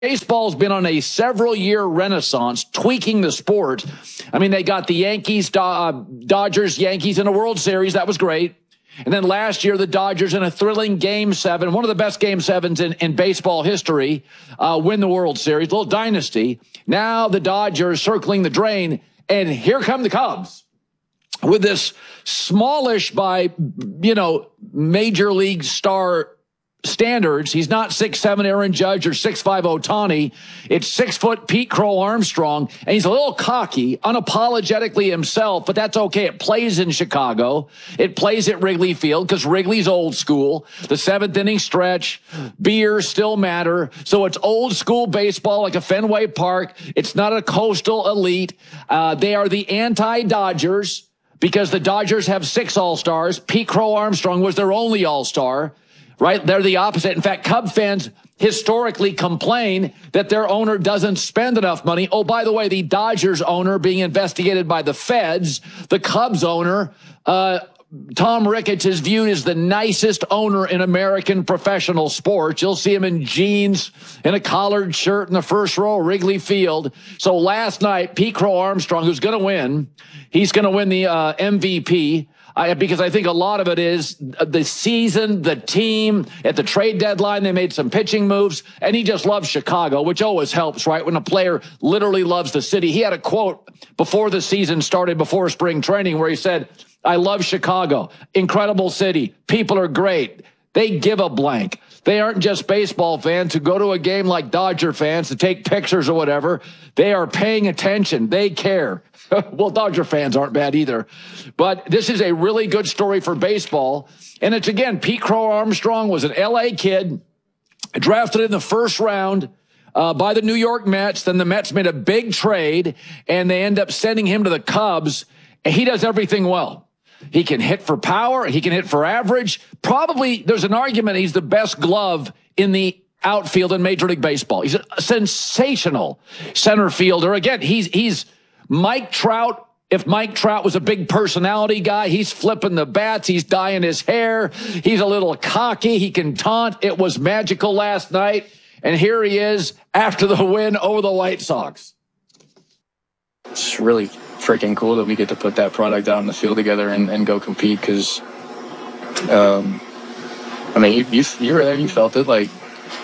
Baseball's been on a several-year renaissance, tweaking the sport. I mean, they got the Yankees, Dodgers, Yankees in a World Series. That was great. And then last year, the Dodgers in a thrilling Game 7, one of the best Game 7s in baseball history, win the World Series, a little dynasty. Now the Dodgers circling the drain, and here come the Cubs with this smallish by, major league star standards. He's not 6'7" Aaron Judge or 6'5" Ohtani. It's 6 foot Pete Crow Armstrong, and he's a little cocky, unapologetically himself, but that's okay. It plays in Chicago. It plays at Wrigley Field because Wrigley's old school. The 7th inning stretch, beers still matter. So it's old school baseball like a Fenway Park. It's not a coastal elite. They are the anti-Dodgers because the Dodgers have 6 all-stars. Pete Crow Armstrong was their only all-star. Right? They're the opposite. In fact, Cub fans historically complain that their owner doesn't spend enough money. Oh, by the way, the Dodgers owner being investigated by the feds, the Cubs owner, Tom Ricketts is viewed as the nicest owner in American professional sports. You'll see him in jeans and a collared shirt in the first row of Wrigley Field. So last night, Pete Crow Armstrong, who's going to win, he's going to win the MVP. Because I think a lot of it is the season, the team. At the trade deadline, they made some pitching moves, and he just loves Chicago, which always helps, right? When a player literally loves the city. He had a quote before the season started, before spring training, where he said, "I love Chicago. Incredible city. People are great. They give a blank. They aren't just baseball fans who go to a game like Dodger fans to take pictures or whatever. They are paying attention. They care." Well, Dodger fans aren't bad either. But this is a really good story for baseball. And it's, again, Pete Crow Armstrong was an L.A. kid, drafted in the first round by the New York Mets. Then the Mets made a big trade, and they end up sending him to the Cubs. And he does everything well. He can hit for power. He can hit for average. Probably there's an argument he's the best glove in the outfield in Major League Baseball. He's a sensational center fielder. Again, he's Mike Trout. If Mike Trout was a big personality guy, he's flipping the bats. He's dyeing his hair. He's a little cocky. He can taunt. It was magical last night. And here he is after the win over the White Sox. It's really freaking cool that we get to put that product out in the field together and go compete because, you were there, you felt it. Like,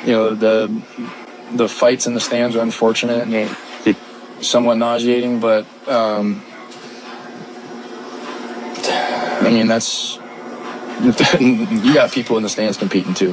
the fights in the stands are unfortunate and somewhat nauseating, but that's you got people in the stands competing too,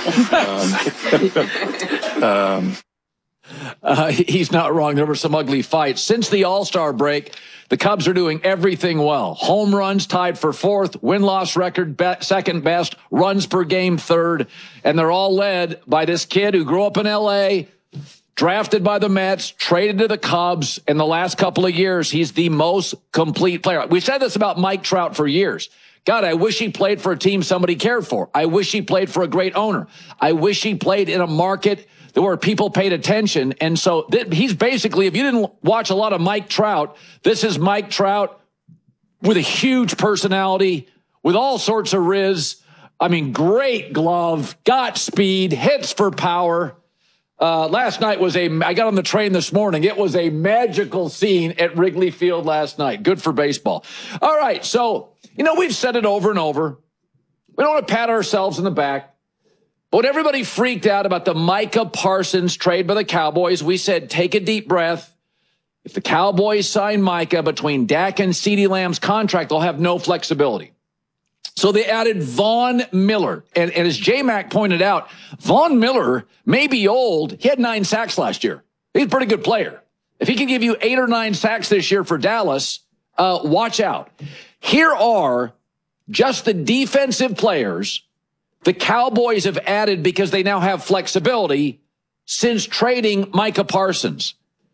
and he's not wrong. There were some ugly fights since the All-Star break. The Cubs are doing everything well. Home runs tied for 4th, win-loss record second best, runs per game 3rd, and they're all led by this kid who grew up in L.A., drafted by the Mets, traded to the Cubs. In the last couple of years, he's the most complete player. We said this about Mike Trout for years. God, I wish he played for a team somebody cared for. I wish he played for a great owner. I wish he played in a market where people paid attention. And so he's basically, if you didn't watch a lot of Mike Trout, this is Mike Trout with a huge personality, with all sorts of riz. Great glove, got speed, hits for power. Last night I got on the train this morning. It was a magical scene at Wrigley Field last night. Good for baseball. All right. So, we've said it over and over. We don't want to pat ourselves in the back. But when everybody freaked out about the Micah Parsons trade by the Cowboys, we said, take a deep breath. If the Cowboys sign Micah between Dak and CeeDee Lamb's contract, they'll have no flexibility. So they added Von Miller. And as J-Mac pointed out, Von Miller may be old. He had 9 sacks last year. He's a pretty good player. If he can give you 8 or 9 sacks this year for Dallas, watch out. Here are just the defensive players the Cowboys have added because they now have flexibility since trading Micah Parsons.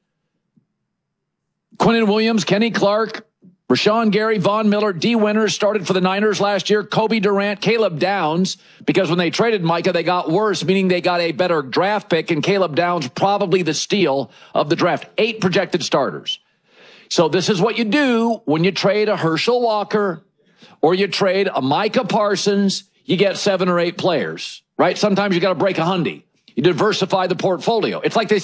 Quinnen Williams, Kenny Clark, Rashawn Gary, Von Miller, D. Winters started for the Niners last year, Kobe Durant, Caleb Downs, because when they traded Micah, they got worse, meaning they got a better draft pick, and Caleb Downs probably the steal of the draft. 8 projected starters. So this is what you do when you trade a Herschel Walker or you trade a Micah Parsons, you get 7 or 8 players, right? Sometimes you got to break a hundy. You diversify the portfolio. It's like they